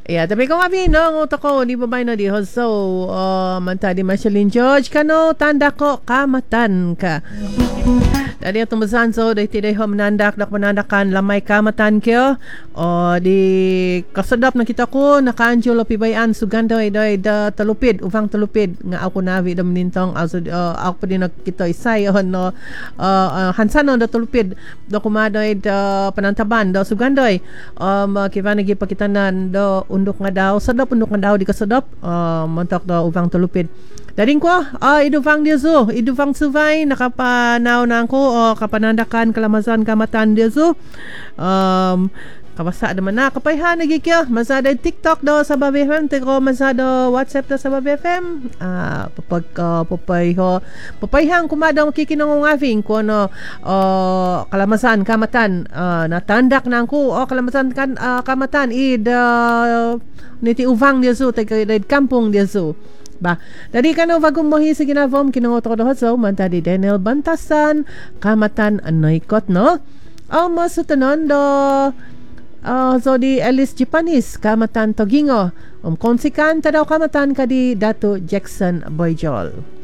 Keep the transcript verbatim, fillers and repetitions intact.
Yeah, tapi kung abi no, ang utak ko, di ba ba na di so, uh, manta di Marceline George, kano, tanda ko, kamatan ka. Dali atong basahan so, dahil tiday ho manandak, dak manandakan, lamay kamatan kyo, o di kasadap na kita ko, naka-anjulo pibayan, sugando ay doy, da talupid, uvang talupid, nga ako navi, da manintong, also, uh, ako pa din nakita isay, o no, uh, uh, hansano da talupid, da kumadoy, da panantaban, da sugandoy, um, uh, kiva nagi pakitanan, da undok nga daw, sadap undok nga daw, di kasadap, uh, mantak da uvang talupid. Daring ko, ah, iduvang dia so, iduvang suvay, nakapanaw na ako, o kapanandakan, kalamasan, kamatan dia so. Um, kabasa naman na, kapayhan, nagikya, masada TikTok daw sa Babi F M, tiko masada WhatsApp daw sa Babi F M, ah, papag, uh, papay ho, papayhan, kumadaw kikinong ngafing, kung ano, uh, kalamasan, kamatan, uh, natandak na ako, o kalamasan, kan, uh, kamatan, id, uh, niti uvang dia so, tayo kampong dia so. Ba, dari kano bagong mohi sa ginavom kinungoto ko doon so manta di Daniel Bantasan kamatan anoykot no o masutunon do uh, so di Alice Japanis kamatan Togingo um konsikan ta daw kamatan kadi Dato Jackson Boyjol.